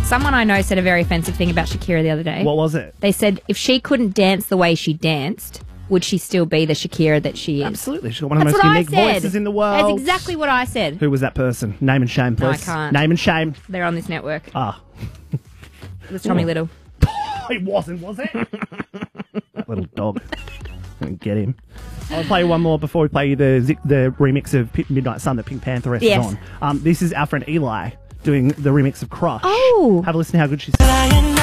Someone I know said a very offensive thing about Shakira the other day. What was it? They said if she couldn't dance the way she danced, would she still be the Shakira that she is? Absolutely. She's got one of the most unique voices in the world. That's exactly what I said. Who was that person? Name and shame, please. No, I can't. Name and shame. They're on this network. Ah. It was Tommy Little. It wasn't, was it? That little dog. Get him. I'll play one more before we play you the remix of Midnight Sun that Pink Pantheress is on. This is our friend Eli doing the remix of Crush. Oh. Have a listen to how good she's